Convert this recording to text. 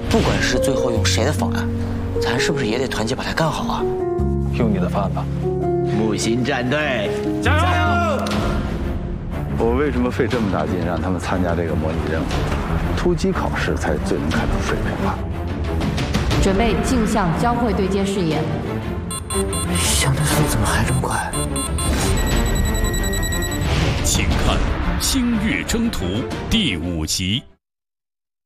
不管是最后用谁的方案，咱是不是也得团结把它干好啊？ 用你的方案吧。 木星战队， 加油！ 我为什么费这么大劲让他们参加这个模拟任务？突击考试才最能看出水平吧。 准备镜像交汇对接试验。 想的速度怎么还这么快？ 请看《星月征途》第5集。